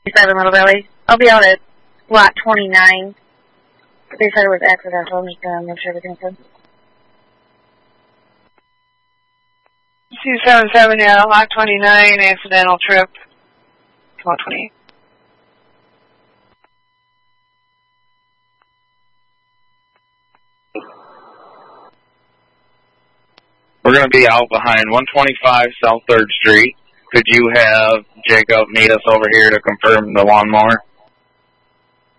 7 Little Valley. I'll be out at lot 29. They said it was accidental. I'm just going to make sure everything's good. 277, yeah, lot 29, accidental trip. Lot 28. We're going to be out behind 125 South 3rd Street. Could you have Jacob meet us over here to confirm the lawnmower?